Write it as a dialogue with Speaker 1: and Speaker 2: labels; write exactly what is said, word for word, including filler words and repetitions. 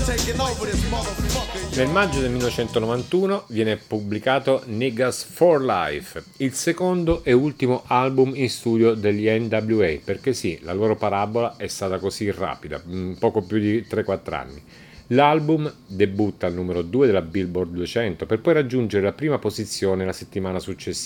Speaker 1: Nel maggio del millenovecentonovantuno viene pubblicato Niggas for Life, il secondo e ultimo album in studio degli N W A, perché sì, la loro parabola è stata così rapida, poco più di tre quattro anni. L'album debutta al numero due della Billboard duecento per poi raggiungere la prima posizione la settimana successiva.